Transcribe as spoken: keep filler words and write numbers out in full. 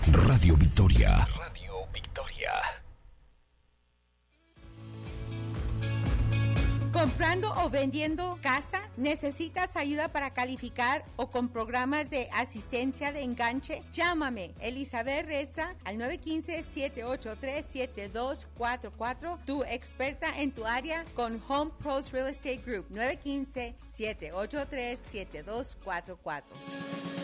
Radio Victoria. Radio Victoria. ¿Comprando o vendiendo casa? ¿Necesitas ayuda para calificar o con programas de asistencia de enganche? Llámame, Elizabeth Reza, al nueve uno cinco, siete ocho tres, siete dos cuatro cuatro, tu experta en tu área con Home Pros Real Estate Group, nueve uno cinco, siete ocho tres, siete dos cuatro cuatro.